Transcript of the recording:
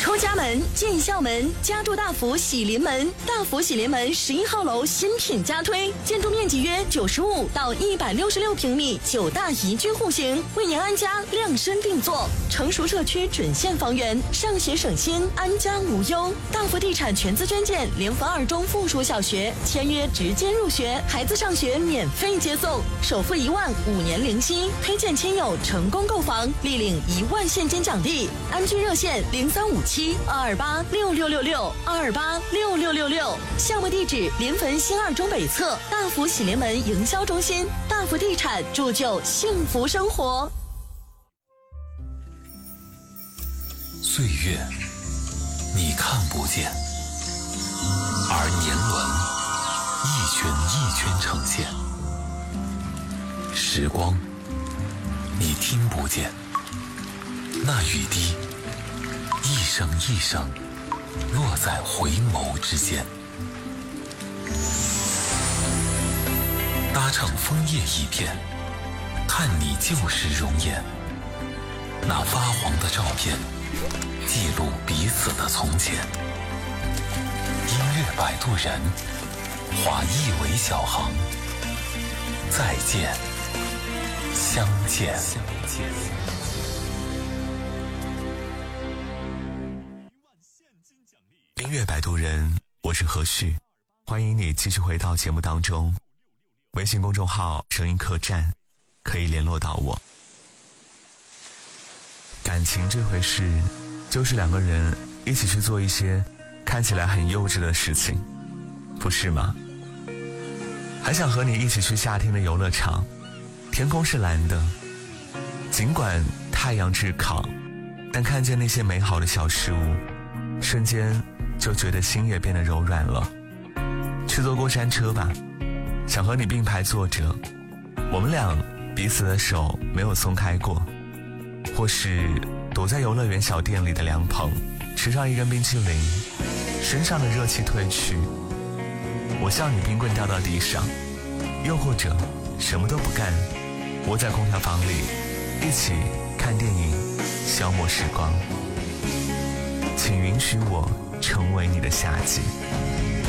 出家门、进校门，家住大福喜临门。大福喜临门11号楼新品加推，建筑面积约95到166平米，9大宜居户型，为您安家量身定做。成熟社区准现房源，上学省心，安家无忧。大福地产全资捐建联合2中附属小学，签约直接入学，孩子上学免费接送，首付1万，5年零息，推荐亲友成功购房，立领1万现金奖励。安居热线0357-228-6666，228-6666。项目地址临汾新2中北侧大福喜临门营销中心。大福地产铸就幸福生活。 岁月你看不见，而年轮一圈一圈呈现。时光你听不见，那雨滴一声一声落在回眸之间。搭乘枫叶一片，看你旧时容颜。那发黄的照片，记录彼此的从前。音乐摆渡人，划一尾小航。再见，相见。 音乐摆渡人，我是何旭，欢迎你继续回到节目当中。微信公众号声音客栈可以联络到我。感情这回事，就是2个人一起去做一些看起来很幼稚的事情，不是吗？还想和你一起去夏天的游乐场，天空是蓝的，尽管太阳炙烤，但看见那些美好的小事物，瞬间就觉得心也变得柔软了。去坐过山车吧，想和你并排坐着，我们俩彼此的手没有松开过。或是躲在游乐园小店里的凉棚，吃上一根冰淇淋，身上的热气褪去，我向你冰棍掉到地上。又或者什么都不干，窝在空调房里一起看电影，消磨时光。请允许我成为你的夏季。